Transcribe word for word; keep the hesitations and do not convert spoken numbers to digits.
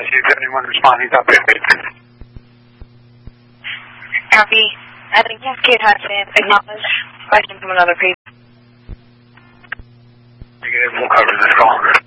see if anyone responding to update. Copy. I think Cascade Hudson acknowledged question from another patient. Negative, we'll cover this call.